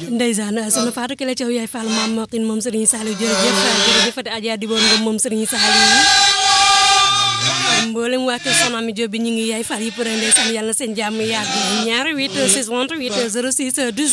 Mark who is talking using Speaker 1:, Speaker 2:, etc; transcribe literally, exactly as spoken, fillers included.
Speaker 1: ndeysaan sunu Fatou Kelle Thiaw yaay Fall Mame Martine moom Serigne Saliou jërëjëf jërëjëfati Adja di bon nga moom Serigne Saliou mboolem waa kër Soxna mi Jóob bi ñu ngi yaay Fall yi pour ndeysaan yàlla na seen jàmm yàgg ñaar huit six huit zéro six douze